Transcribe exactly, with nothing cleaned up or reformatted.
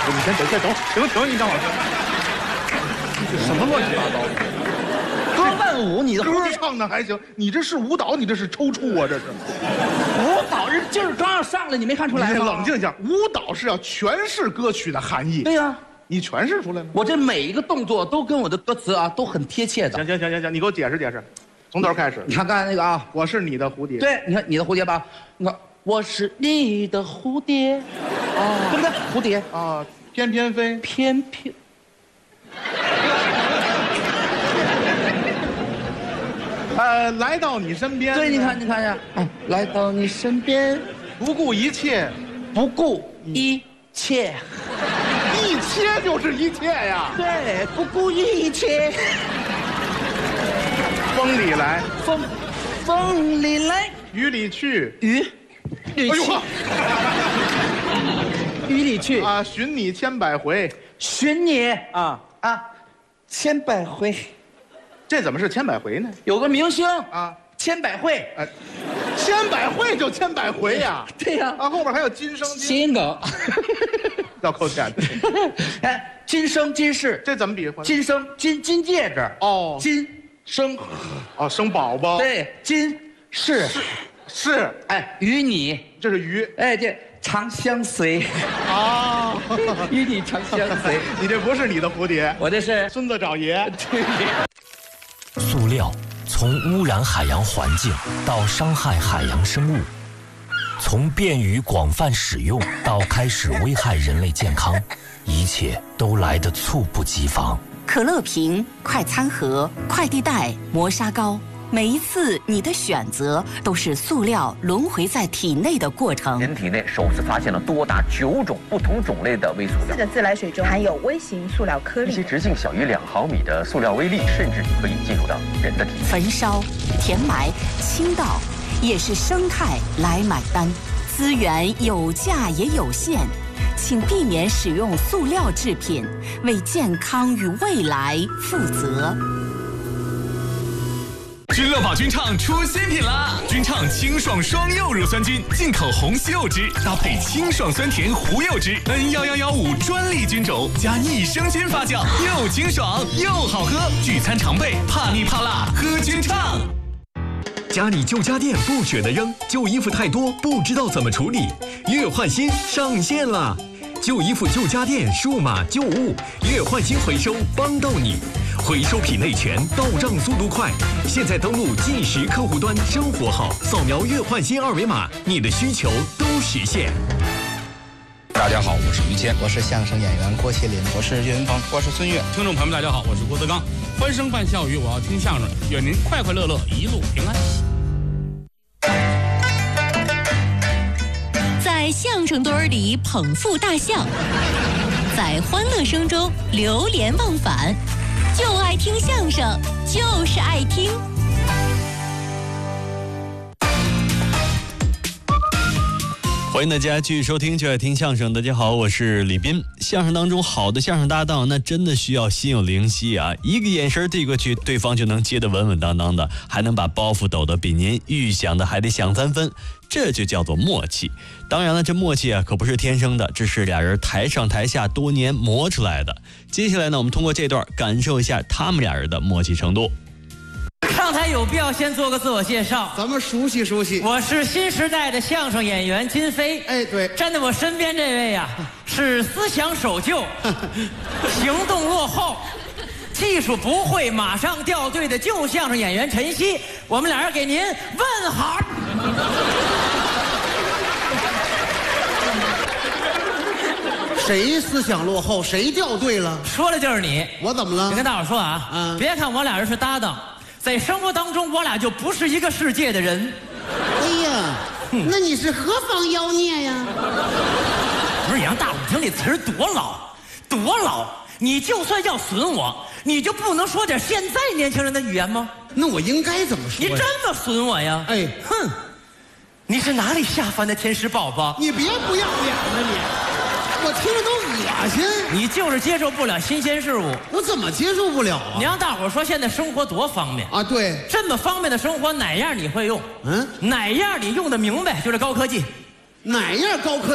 你先等，先等，停停，你等会儿。这什么乱七八糟的？ 歌伴舞，你的歌唱的还行，你这是舞蹈，你这是抽搐啊，这是。 舞蹈人劲儿刚要上来，你没看出来吗？ 你冷静一下，舞蹈是要诠释歌曲的含义。 对呀、啊， 你诠释出来了。 我这每一个动作都跟我的歌词啊都很贴切的。 行行行行行，你给我解释解释，从头开始。 你看刚才那个啊， 我是你的蝴蝶。 对，你看你的蝴蝶吧，你看我是你的蝴蝶，啊，对不对？蝴蝶啊，翩翩飞， 翩翩。 呃，来到你身边。 对，你看，你看呀，啊，来到你身边， 不顾一切， 不顾一切， 一切就是一切呀。 对，不顾一切。 风里来， 风，风里来， 雨里去， 雨，雨去，雨里去啊，寻你千百回， 寻你啊啊，千百回。 这怎么是千百回呢？ 有个明星啊， 千百惠， 哎，千百惠就千百回呀。 对呀， 啊，后边还有今生新梗， 要扣钱的。 哎，今生今世， 这怎么比划？ 今生金金戒指哦， 今生哦生宝宝。 对，今世是是， 哎，与你这是鱼， 哎这长相随啊， 与你长相随。 你这不是你的蝴蝶， 我这是孙子找爷。 塑料从污染海洋环境到伤害海洋生物，从便于广泛使用到开始危害人类健康，一切都来得猝不及防。 可乐瓶、快餐盒、快递袋、磨砂膏，每一次你的选择都是塑料轮回在体内的过程。 人体内首次发现了多达九种不同种类的微塑料。 四个自来水中含有微型塑料颗粒， 一些直径小于两毫米的塑料微粒，甚至可以进入到人的体内。 焚烧、填埋、倾倒，也是生态来买单。资源有价也有限，请避免使用塑料制品，为健康与未来负责。 君乐宝君畅出新品啦！君畅清爽双柚乳酸菌，进口红西柚汁，搭配清爽酸甜胡柚汁 ，N 一一一五专利菌种，加益生菌发酵，又清爽又好喝。聚餐常备，怕腻怕辣，喝君畅。 家里旧家电不舍得扔，旧衣服太多不知道怎么处理，月换新上线了！旧衣服、旧家电、数码旧物，月换新回收帮到你。回收品类全，到账速度快。现在登录即时客户端生活号，扫描月换新二维码，你的需求都实现。 大家好，我是于谦，我是相声演员郭麒麟，我是岳云鹏，我是孙越。 听众朋友们，大家好，我是郭德纲。欢声伴笑语，我要听相声，愿您快快乐乐，一路平安。 在相声堆儿里捧腹大笑，在欢乐声中流连忘返。就爱听相声，就是爱听。 欢迎大家继续收听就爱听相声。大家好，我是李斌。相声当中好的相声搭档，那真的需要心有灵犀啊！一个眼神递过去，对方就能接得稳稳当当的，还能把包袱抖得比您预想的还得响三分，这就叫做默契。当然了，这默契啊可不是天生的，这是俩人台上台下多年磨出来的。接下来呢，我们通过这段感受一下他们俩人的默契程度。 上台有必要先做个自我介绍， 咱们熟悉熟悉。 我是新时代的相声演员金飞。 哎，对， 站在我身边这位呀、啊，是思想守旧，行动落后，技术不会，马上掉队的旧相声演员陈曦。我们俩人给您问好。 谁思想落后，谁掉队了？ 说的就是你。 我怎么了？ 你跟大伙说啊，嗯，别看我俩人是搭档，在生活当中我俩就不是一个世界的人。 哎呀，嗯、那你是何方妖孽呀？ 不是，你让大伙听这词儿多老，多老！你就算要损我，你就不能说点现在年轻人的语言吗？ 那我应该怎么说？ 你这么损我呀？ 哎， 哼！你是哪里下凡的天使宝宝？ 你别不要脸了你！我听着都恶心。 你就是接受不了新鲜事物。 我怎么接受不了啊？ 你让大伙说现在生活多方便啊！对， 这么方便的生活哪样你会用？ 嗯， 哪样你用得明白就是高科技。 哪样高科技？